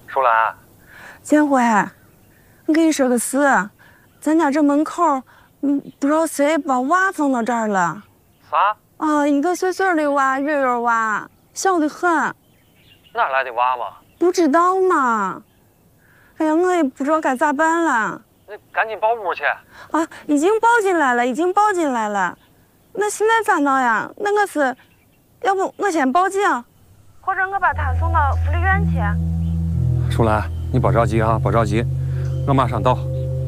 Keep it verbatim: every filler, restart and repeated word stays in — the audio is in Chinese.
淑兰， 建辉，我跟你说个事，咱家这门口，嗯，不知道谁把娃放到这儿了。 啥？ 啊，一个碎碎的娃，月月娃，小得很。 哪来的娃嘛？ 不知道嘛？哎呀，我也不知道该咋办了。 你赶紧报屋去。 啊，已经报进来了，已经报进来了。那现在咋弄呀？那我是，要不我先报警，或者我把他送到福利院去。 淑兰，你别着急啊，别着急，我马上到。